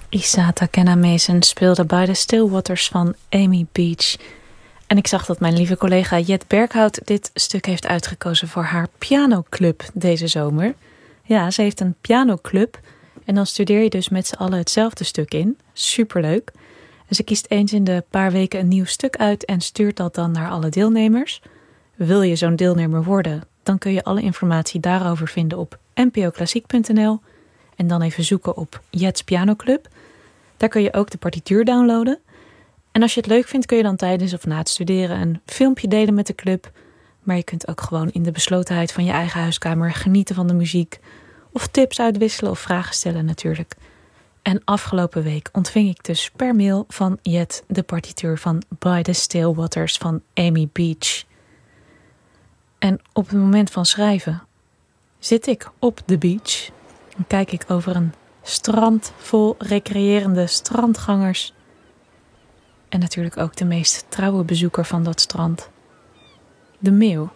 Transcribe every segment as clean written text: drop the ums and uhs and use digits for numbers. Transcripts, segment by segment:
Isata Kenna-Mason speelde By the Still Waters van Amy Beach. En ik zag dat mijn lieve collega Jet Berghout dit stuk heeft uitgekozen voor haar pianoclub deze zomer. Ja, ze heeft een pianoclub en dan studeer je dus met z'n allen hetzelfde stuk in. Superleuk. En ze kiest eens in de paar weken een nieuw stuk uit en stuurt dat dan naar alle deelnemers. Wil je zo'n deelnemer worden, dan kun je alle informatie daarover vinden op npoklassiek.nl en dan even zoeken op Jet's Pianoclub. Daar kun je ook de partituur downloaden. En als je het leuk vindt kun je dan tijdens of na het studeren een filmpje delen met de club. Maar je kunt ook gewoon in de beslotenheid van je eigen huiskamer genieten van de muziek. Of tips uitwisselen of vragen stellen natuurlijk. En afgelopen week ontving ik dus per mail van Jet de partituur van By the Still Waters van Amy Beach. En op het moment van schrijven zit ik op de beach. Dan kijk ik over een strand vol recreërende strandgangers. En natuurlijk ook de meest trouwe bezoeker van dat strand. De meeuw.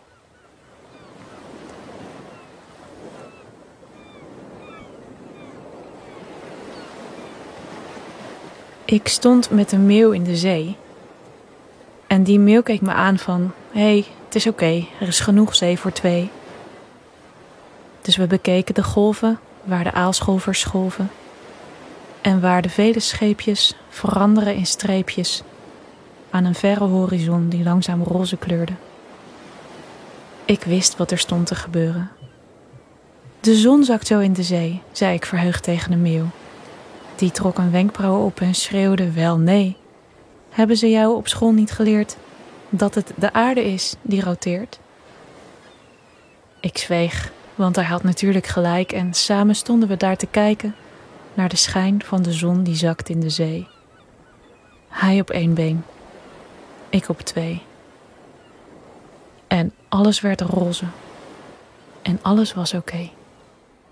Ik stond met een meeuw in de zee. En die meeuw keek me aan van... Hé, het is oké, er is genoeg zee voor twee. Dus we bekeken de golven, waar de aalscholvers golven. En waar de vele scheepjes veranderen in streepjes aan een verre horizon die langzaam roze kleurde. Ik wist wat er stond te gebeuren. De zon zakt zo in de zee, zei ik verheugd tegen de meeuw. Die trok een wenkbrauw op en schreeuwde, wel nee. Hebben ze jou op school niet geleerd dat het de aarde is die roteert? Ik zweeg, want hij had natuurlijk gelijk en samen stonden we daar te kijken naar de schijn van de zon die zakt in de zee. Hij op 1 been, ik op 2. En alles werd roze. En alles was oké.